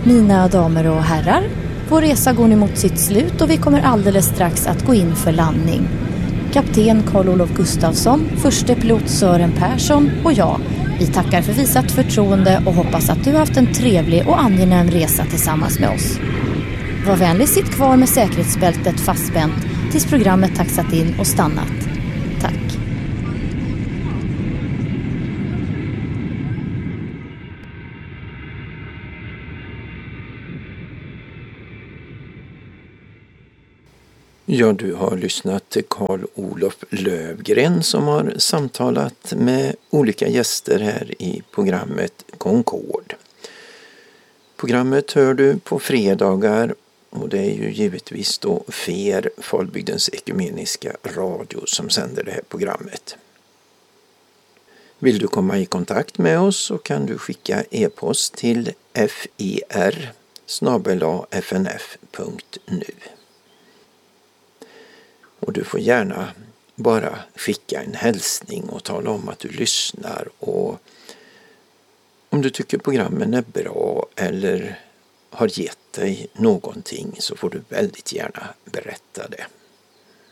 Mina damer och herrar, vår resa går nu mot sitt slut och vi kommer alldeles strax att gå in för landning. Kapten Carl-Olof Gustafsson, förste pilot Sören Persson och jag, vi tackar för visat förtroende och hoppas att du har haft en trevlig och angenäm resa tillsammans med oss. Var vänlig, sitt kvar med säkerhetsbältet fastspänt tills programmet taxat in och stannat. Tack. Ja, du har lyssnat till Carl-Olof Löfgren som har samtalat med olika gäster här i programmet Concorde. Programmet hör du på fredagar och det är ju givetvis då FER, Falbygdens ekumeniska radio, som sänder det här programmet. Vill du komma i kontakt med oss så kan du skicka e-post till fer@fnf.nu. Och du får gärna bara skicka en hälsning och tala om att du lyssnar, och om du tycker programmen är bra eller har gett dig någonting så får du väldigt gärna berätta det.